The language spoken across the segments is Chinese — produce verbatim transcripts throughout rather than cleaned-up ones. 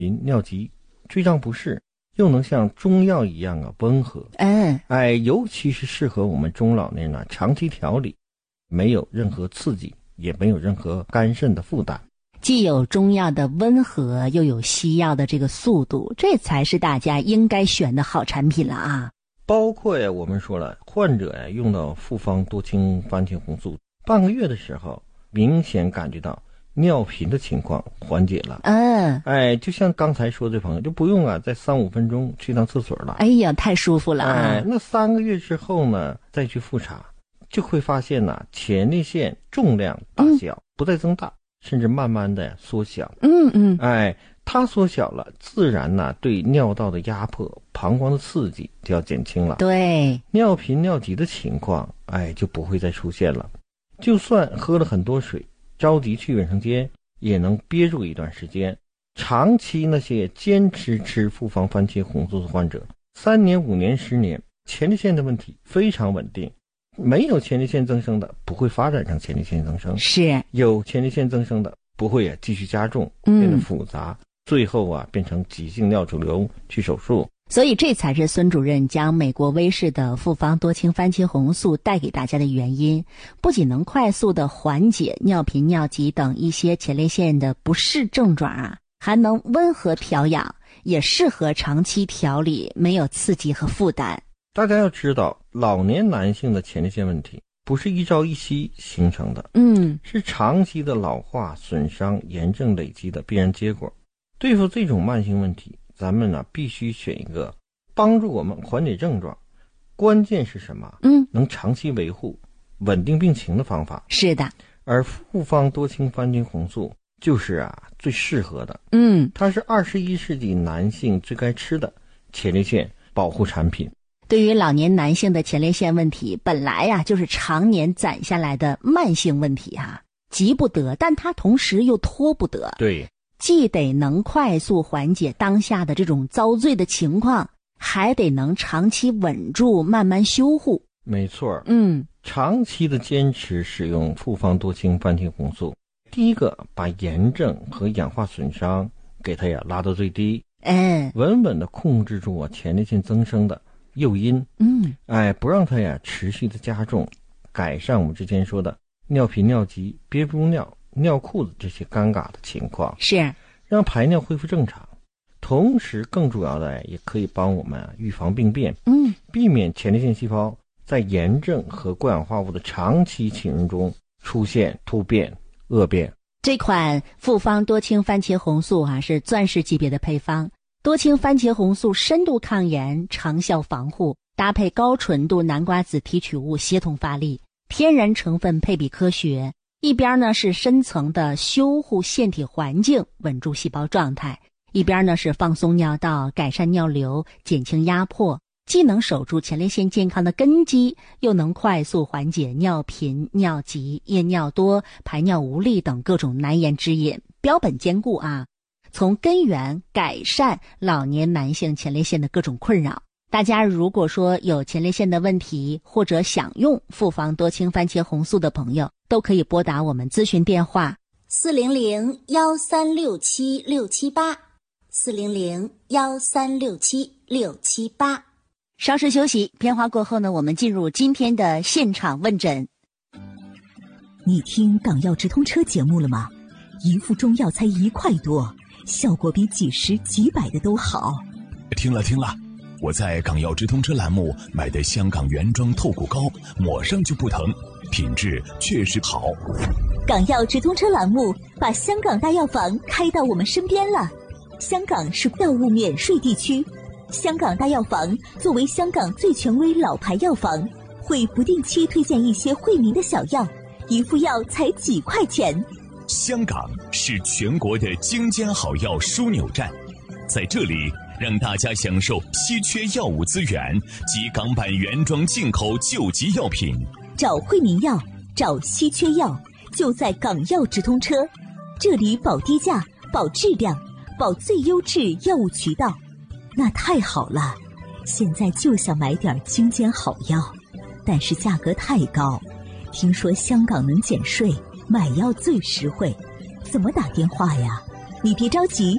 尿急、坠胀不适，又能像中药一样啊温和。 嗯， 哎，尤其是适合我们中老年人呢长期调理，没有任何刺激，也没有任何肝肾的负担。 既有中药的温和，又有西药的这个速度，这才是大家应该选的好产品了啊！ 包括呀，我们说了，患者呀用到复方多氢番茄红素半个月的时候，明显感觉到尿频的情况缓解了。 嗯， 哎，就像刚才说的朋友，就不用啊，在三五分钟去趟厕所了。 哎呀，太舒服了啊！ 哎，那三个月之后呢，再去复查，就会发现呢、啊，前列腺重量大小不再增大。嗯，甚至慢慢的缩小。 嗯嗯， 哎，它缩小了，自然呢对尿道的压迫、膀胱的刺激就要减轻了。 对， 尿频尿急的情况，哎，就不会再出现了。就算喝了很多水，着急去卫生间，也能憋住一段时间。长期那些坚持吃复方番茄红素的患者，三年、五年、十年，前列腺的问题非常稳定。没有前列腺增生的不会发展成前列腺增生， 是有前列腺增生的不会啊继续加重，变得复杂，嗯，最后啊变成急性尿肿瘤去手术。 所以这才是孙主任将美国威士的复方多氢番茄红素带给大家的原因，不仅能快速的缓解尿频尿急等一些前列腺的不适症状啊，还能温和调养，也适合长期调理，没有刺激和负担。 大家要知道，老年男性的前列腺问题不是一朝一夕形成的， 嗯， 是长期的老化、损伤、炎症累积的必然结果。对付这种慢性问题，咱们呢必须选一个帮助我们缓解症状，关键是什么？ 嗯， 能长期维护、稳定病情的方法。 是的， 而复方多氢番茄红素就是啊最适合的。 嗯， 它是二十一世纪男性最该吃的前列腺保护产品。 对于老年男性的前列腺问题，本来呀、啊、就是常年攒下来的慢性问题啊，急不得，但它同时又拖不得。 对， 既得能快速缓解当下的这种遭罪的情况，还得能长期稳住，慢慢修护。 没错， 嗯， 长期的坚持使用复方多氢番茄红素，第一个把炎症和氧化损伤给它呀拉到最低， 嗯， 稳稳的控制住啊前列腺增生的诱因， 嗯， 哎，不让它呀持续的加重，改善我们之前说的尿频尿急、憋不住尿、尿裤子这些尴尬的情况， 是让排尿恢复正常。同时更主要的也可以帮我们预防病变， 嗯， 避免前列腺细胞在炎症和过氧化物的长期浸润中出现突变、恶变。 这款复方多氢番茄红素啊是钻石级别的配方，多氢番茄红素深度抗炎、长效防护，搭配高纯度南瓜子提取物协同发力，天然成分配比科学，一边呢是深层的修护腺体环境，稳住细胞状态，一边呢是放松尿道，改善尿流，减轻压迫，既能守住前列腺健康的根基，又能快速缓解尿频、尿急、夜尿多、排尿无力等各种难言之隐，标本兼顾啊，从根源改善老年男性前列腺的各种困扰。大家如果说有前列腺的问题，或者想用复方多氢番茄红素的朋友，都可以拨打我们咨询电话四零零幺三六七六七八，四零零幺三六七六七八。 稍事休息，片花过后呢，我们进入今天的现场问诊。 你听港药直通车节目了吗？一副中药才一块多，效果比几十几百的都好。 听了听了，我在港药直通车栏目买的香港原装透骨膏，抹上就不疼，品质确实好。 港药直通车栏目把香港大药房开到我们身边了。香港是药物免税地区，香港大药房作为香港最权威老牌药房，会不定期推荐一些惠民的小药，一副药才几块钱。 香港是全国的精尖好药枢纽站，在这里让大家享受稀缺药物资源及港版原装进口救急药品。 找惠民药，找稀缺药，就在港药直通车，这里保低价、保质量、保最优质药物渠道。那太好了，现在就想买点精尖好药，但是价格太高，听说香港能减税，买药最实惠，怎么打电话呀？你别着急，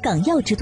港药直通